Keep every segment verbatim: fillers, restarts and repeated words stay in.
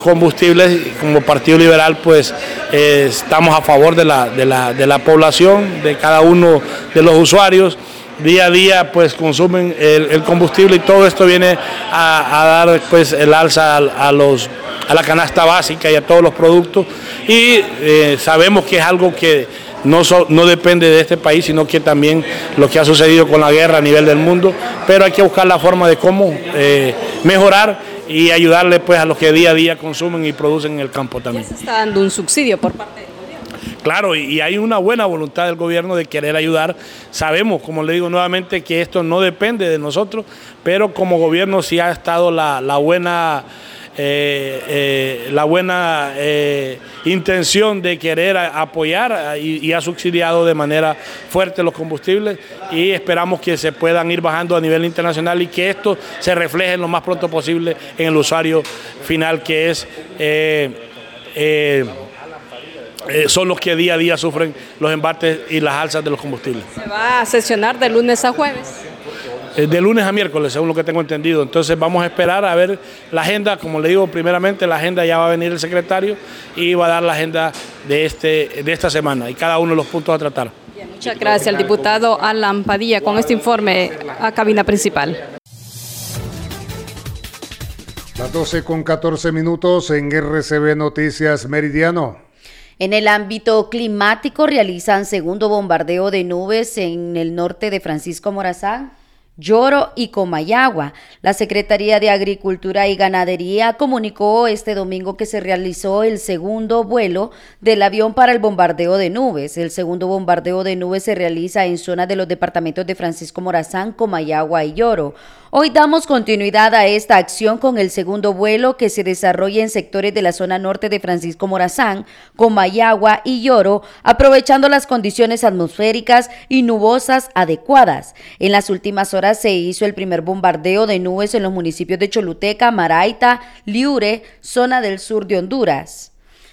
Combustibles, como Partido Liberal, pues eh, estamos a favor de la, de, la, de la población, de cada uno de los usuarios. Día a día pues consumen el, el combustible y todo esto viene a, a dar pues el alza a, a, los, a la canasta básica y a todos los productos. Y eh, sabemos que es algo que no, so, no depende de este país, sino que también lo que ha sucedido con la guerra a nivel del mundo, pero hay que buscar la forma de cómo eh, mejorar y ayudarle pues a los que día a día consumen y producen en el campo también. Ya se está dando un subsidio por parte del gobierno. Claro, y, y hay una buena voluntad del gobierno de querer ayudar. Sabemos, como le digo nuevamente, que esto no depende de nosotros, pero como gobierno sí ha estado la, la buena... Eh, eh, la buena eh, intención de querer a, apoyar y, y ha subsidiado de manera fuerte los combustibles y esperamos que se puedan ir bajando a nivel internacional y que esto se refleje lo más pronto posible en el usuario final, que es eh, eh, eh, son los que día a día sufren los embates y las alzas de los combustibles. ¿Se va a sesionar de lunes a jueves? De lunes a miércoles, según lo que tengo entendido. Entonces vamos a esperar a ver la agenda. Como le digo, primeramente la agenda ya va a venir el secretario y va a dar la agenda de, este, de esta semana y cada uno de los puntos a tratar. Bien, muchas gracias al diputado Alan Padilla con este informe a cabina principal. Las doce con catorce minutos en R C B Noticias Meridiano. En el ámbito climático realizan segundo bombardeo de nubes en el norte de Francisco Morazán, Yoro y Comayagua. La Secretaría de Agricultura y Ganadería comunicó este domingo que se realizó el segundo vuelo del avión para el bombardeo de nubes. El segundo bombardeo de nubes se realiza en zonas de los departamentos de Francisco Morazán, Comayagua y Yoro. Hoy damos continuidad a esta acción con el segundo vuelo que se desarrolla en sectores de la zona norte de Francisco Morazán, Comayagua y Yoro, aprovechando las condiciones atmosféricas y nubosas adecuadas. En las últimas horas se hizo el primer bombardeo de nubes en los municipios de Choluteca, Maraita, Liure, zona del sur de Honduras.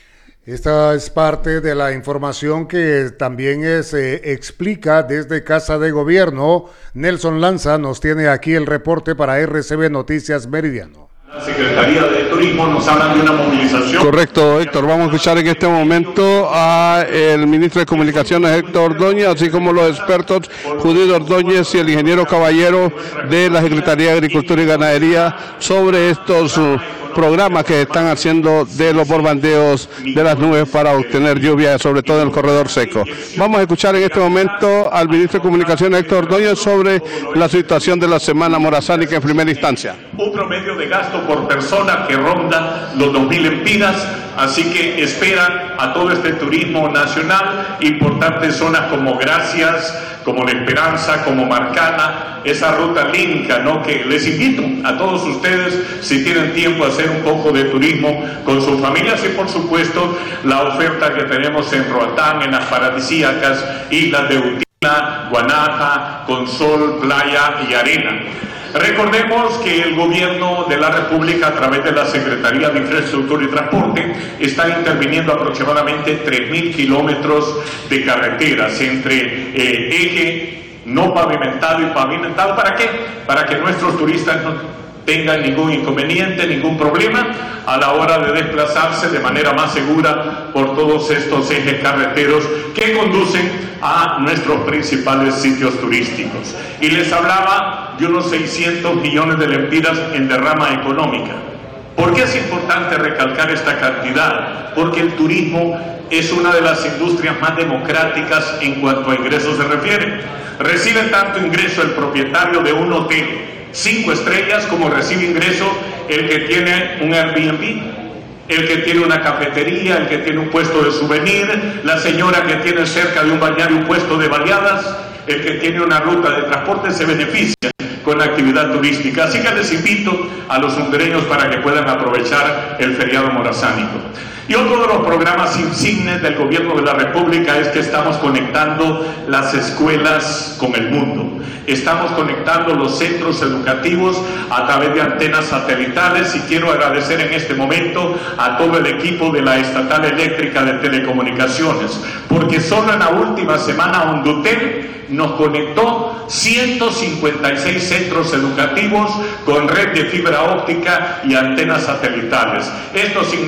Esta es parte de la información que también se eh, explica desde Casa de Gobierno. Nelson Lanza nos tiene aquí el reporte para R C B Noticias Meridiano. La Secretaría de Turismo nos habla de una movilización. Correcto, Héctor. Vamos a escuchar en este momento al ministro de Comunicaciones, Héctor Ordóñez, así como los expertos Judith Ordóñez y el ingeniero Caballero de la Secretaría de Agricultura y Ganadería sobre estos uh, programas que están haciendo de los bombardeos de las nubes para obtener lluvia, sobre todo en el corredor seco. Vamos a escuchar en este momento al ministro de Comunicaciones, Héctor Ordóñez, sobre la situación de la Semana Morazánica en primera instancia. Un promedio de gasto por persona que ronda los dos mil empiras, así que esperan a todo este turismo nacional, importantes zonas como Gracias, como La Esperanza, como Marcana, esa ruta linca, ¿no? Que les invito a todos ustedes, si tienen tiempo, a hacer un poco de turismo con sus familias y por supuesto la oferta que tenemos en Roatán, en las paradisíacas islas de Utina, Guanaja, Consol, Playa y Arena. Recordemos que el gobierno de la República, a través de la Secretaría de Infraestructura y Transporte, está interviniendo aproximadamente tres mil kilómetros de carreteras entre eh, eje no pavimentado y pavimentado. ¿Para qué? Para que nuestros turistas no tengan ningún inconveniente, ningún problema a la hora de desplazarse de manera más segura por todos estos ejes carreteros que conducen a nuestros principales sitios turísticos. Y les hablaba de unos seiscientos millones de lempiras en derrama económica. ¿Por qué es importante recalcar esta cantidad? Porque el turismo es una de las industrias más democráticas en cuanto a ingresos se refiere. Recibe tanto ingreso el propietario de un hotel cinco estrellas como recibe ingreso el que tiene un Airbnb, el que tiene una cafetería, el que tiene un puesto de souvenir, la señora que tiene cerca de un balneario un puesto de baleadas, el que tiene una ruta de transporte se beneficia con la actividad turística. Así que les invito a los hondureños para que puedan aprovechar el feriado morazánico. Y otro de los programas insignes del gobierno de la República es que estamos conectando las escuelas con el mundo. Estamos conectando los centros educativos a través de antenas satelitales y quiero agradecer en este momento a todo el equipo de la Estatal Eléctrica de Telecomunicaciones, porque solo en la última semana Hondutel nos conectó ciento cincuenta y seis centros educativos con red de fibra óptica y antenas satelitales. Esto significa